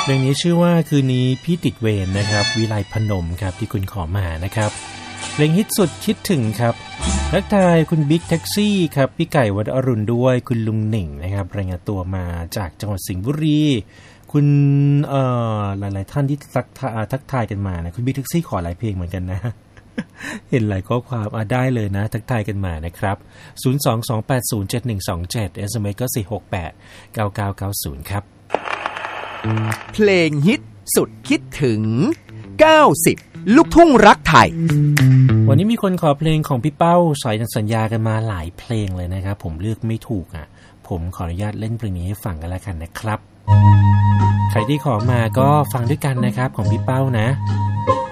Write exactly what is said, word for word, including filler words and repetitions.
เพลงนี้ชื่อว่าคืนนี้พี่ติดเวรนะครับวิไลพนมครับที่คุณขอมานะครับเพลงฮิตสุดคิดถึงครับทักทายคุณบิ๊กแท็กซี่ครับพี่ไก่วัดอรุณด้วยคุณลุงหนิ่งนะครับรายงานตัวมาจากจังหวัดสิงห์บุรีคุณเอ่อหลายๆท่านที่ทักทายทักทายกันมานะคุณบิ๊กแท็กซี่ขอหลายเพลงเหมือนกันนะเห็นหลายข้อความอ่ะได้เลยนะทักทายกันมานะครับศูนย์ สอง สอง แปด ศูนย์ เจ็ด หนึ่ง สอง เจ็ด เอส เอ็ม เอส ก็สี่ หก แปด เก้า เก้า เก้า ศูนย์ครับเพลงฮิตสุดคิดถึงเก้าสิบลูกทุ่งรักไทยวันนี้มีคนขอเพลงของพี่เป้าสายสัญญากันมาหลายเพลงเลยนะครับผมเลือกไม่ถูกอ่ะผมขออนุญาตเล่นเพลงนี้ให้ฟังกันแล้วกันนะครับใครที่ขอมาก็ฟังด้วยกันนะครับของพี่เป้านะ